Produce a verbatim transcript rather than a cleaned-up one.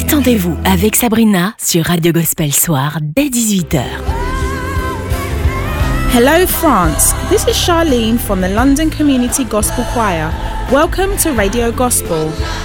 Détendez-vous avec Sabrina sur Radio Gospel Soir dès dix-huit heures. Hello France, this is Charlene from the London Community Gospel Choir. Welcome to Radio Gospel.